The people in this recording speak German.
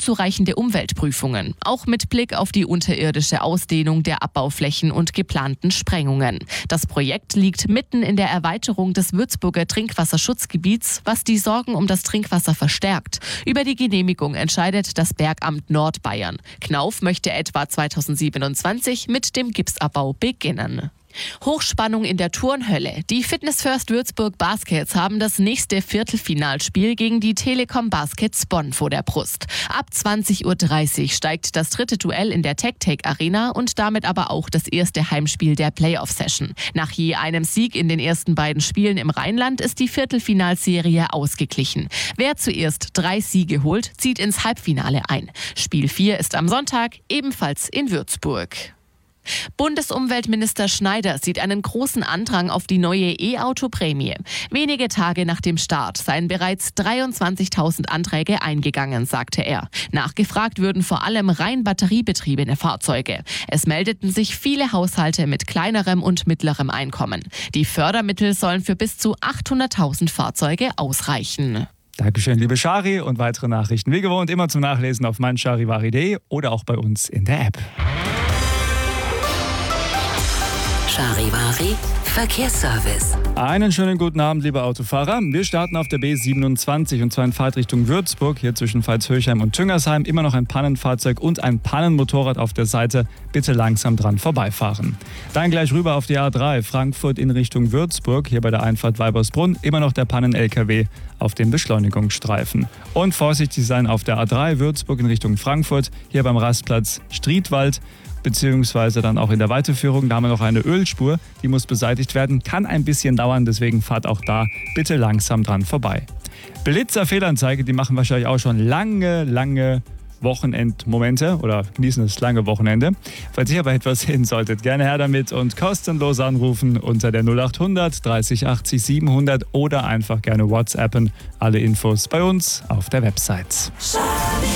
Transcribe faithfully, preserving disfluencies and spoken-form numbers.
unzureichende Umweltprüfungen, auch mit Blick auf die unterirdische Ausdehnung der Abbauflächen und geplanten Sprengungen. Das Projekt liegt mitten in der Erweiterung des Würzburger Trinkwasserschutzgebiets, was die Sorgen um das Trinkwasser verstärkt. Über die Genehmigung entscheidet das Bergamt Nordbayern. Knauf möchte etwa zweitausendsiebenundzwanzig mit dem Gipsabbau beginnen. Hochspannung in der Turnhölle. Die Fitness First Würzburg Baskets haben das nächste Viertelfinalspiel gegen die Telekom Baskets Bonn vor der Brust. Ab zwanzig Uhr dreißig steigt das dritte Duell in der TecTec Arena und damit aber auch das erste Heimspiel der Playoff-Session. Nach je einem Sieg in den ersten beiden Spielen im Rheinland ist die Viertelfinalserie ausgeglichen. Wer zuerst drei Siege holt, zieht ins Halbfinale ein. Spiel vier ist am Sonntag, ebenfalls in Würzburg. Bundesumweltminister Schneider sieht einen großen Andrang auf die neue E-Auto-Prämie. Wenige Tage nach dem Start seien bereits dreiundzwanzigtausend Anträge eingegangen, sagte er. Nachgefragt würden vor allem rein batteriebetriebene Fahrzeuge. Es meldeten sich viele Haushalte mit kleinerem und mittlerem Einkommen. Die Fördermittel sollen für bis zu achthunderttausend Fahrzeuge ausreichen. Dankeschön, liebe Shari, und weitere Nachrichten wie gewohnt immer zum Nachlesen auf meincharivari punkt de oder auch bei uns in der App. Charivari Verkehrsservice. Einen schönen guten Abend, liebe Autofahrer. Wir starten auf der B siebenundzwanzig und zwar in Fahrtrichtung Würzburg, hier zwischen Veitshöchheim und Tüngersheim. Immer noch ein Pannenfahrzeug und ein Pannenmotorrad auf der Seite. Bitte langsam dran vorbeifahren. Dann gleich rüber auf die A drei, Frankfurt in Richtung Würzburg, hier bei der Einfahrt Weibersbrunn. Immer noch der Pannen-L K W auf den Beschleunigungsstreifen. Und vorsichtig sein auf der A drei, Würzburg in Richtung Frankfurt, hier beim Rastplatz Striedwald. Beziehungsweise dann auch in der Weiterführung. Da haben wir noch eine Ölspur, die muss beseitigt werden. Kann ein bisschen dauern, deswegen fahrt auch da bitte langsam dran vorbei. Blitzer-Fehlanzeige, die machen wahrscheinlich auch schon lange, lange Wochenendmomente oder genießen das lange Wochenende. Falls ihr aber etwas sehen solltet, gerne her damit und kostenlos anrufen unter der null achthundert dreißig achtzig siebenhundert oder einfach gerne WhatsAppen. Alle Infos bei uns auf der Website.